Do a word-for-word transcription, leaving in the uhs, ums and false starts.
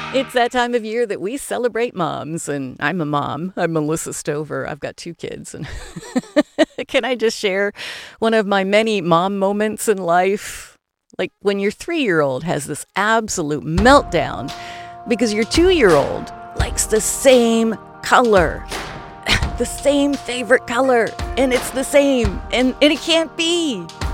It's that time of year that we celebrate moms, and I'm a mom. I'm Melissa Stover. I've got two kids, and can I just share one of my many mom moments in life? Like when your three-year-old has this absolute meltdown because your two-year-old likes the same color, the same favorite color, and it's the same, and, and it can't be.